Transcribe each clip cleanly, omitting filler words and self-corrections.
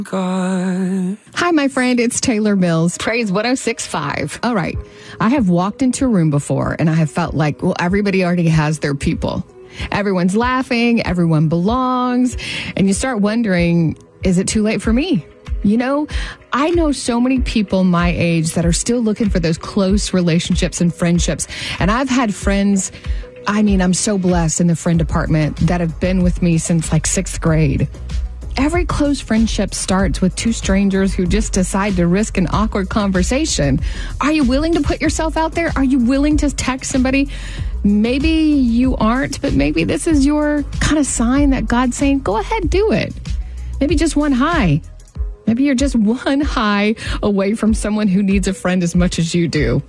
God. Hi, my friend. It's Taylor Mills, Praise 106.5. All right. I have walked into a room before and I have felt like, well, everybody already has their people. Everyone's laughing. Everyone belongs. And you start wondering, is it too late for me? You know, I know so many people my age that are still looking for those close relationships and friendships. And I've had friends, I'm so blessed in the friend department that have been with me since like 6th grade. Every close friendship starts with two strangers who just decide to risk an awkward conversation. Are you willing to put yourself out there? Are you willing to text somebody? Maybe you aren't, but maybe this is your kind of sign that God's saying, go ahead, do it. Maybe just one hi. Maybe you're just one hi away from someone who needs a friend as much as you do.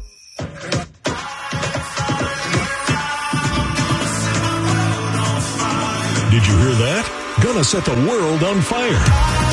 Did you hear that? Gonna set the world on fire.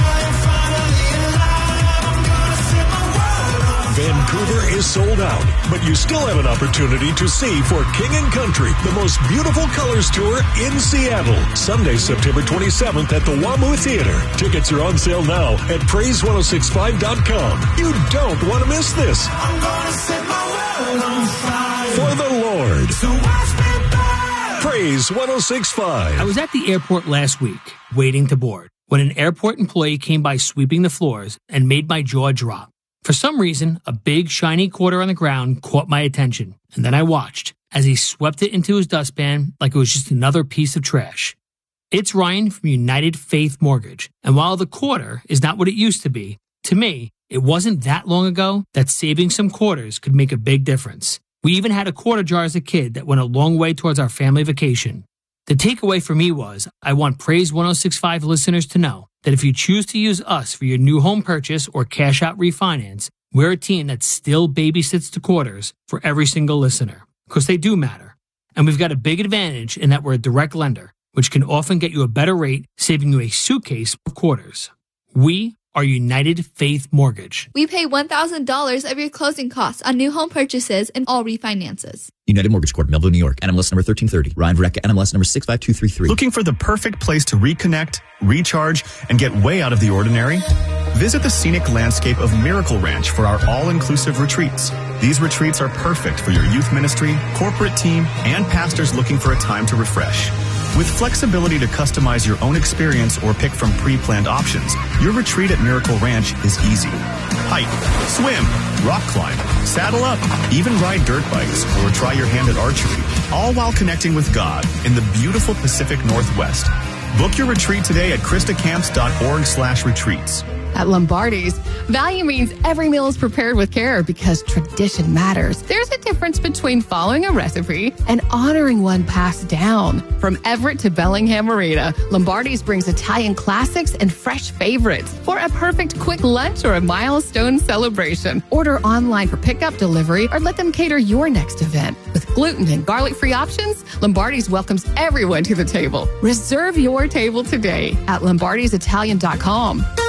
Vancouver is sold out, but you still have an opportunity to see For King and Country, the most beautiful colors tour in Seattle. Sunday, September 27th at the WAMU Theater. Tickets are on sale now at praise1065.com. You don't want to miss this. I'm gonna set my world on fire. For the Lord. So watch me burn. Praise 106.5. I was at the airport last week, waiting to board, when an airport employee came by sweeping the floors and made my jaw drop. For some reason, a big, shiny quarter on the ground caught my attention, and then I watched as he swept it into his dustpan like it was just another piece of trash. It's Ryan from United Faith Mortgage, and while the quarter is not what it used to be, to me, it wasn't that long ago that saving some quarters could make a big difference. We even had a quarter jar as a kid that went a long way towards our family vacation. The takeaway for me was, I want Praise 106.5 listeners to know that if you choose to use us for your new home purchase or cash out refinance, we're a team that still babysits the quarters for every single listener, because they do matter. And we've got a big advantage in that we're a direct lender, which can often get you a better rate, saving you a suitcase of quarters. We are United Faith Mortgage. We pay $1,000 of your closing costs on new home purchases and all refinances. United Mortgage Corp, Melville, New York. NMLS number 1330. Ryan Vreck, NMLS number 65233. Looking for the perfect place to reconnect, recharge, and get way out of the ordinary? Visit the scenic landscape of Miracle Ranch for our all-inclusive retreats. These retreats are perfect for your youth ministry, corporate team, and pastors looking for a time to refresh. With flexibility to customize your own experience or pick from pre-planned options, your retreat at Miracle Ranch is easy. Hike, swim, rock climb, saddle up, even ride dirt bikes or try your hand at archery, all while connecting with God in the beautiful Pacific Northwest. Book your retreat today at christacamps.org/retreats. At Lombardi's, value means every meal is prepared with care because tradition matters. There's a difference between following a recipe and honoring one passed down. From Everett to Bellingham Marina, Lombardi's brings Italian classics and fresh favorites for a perfect quick lunch or a milestone celebration. Order online for pickup, delivery, or let them cater your next event. With gluten and garlic-free options, Lombardi's welcomes everyone to the table. Reserve your table today at lombardisitalian.com.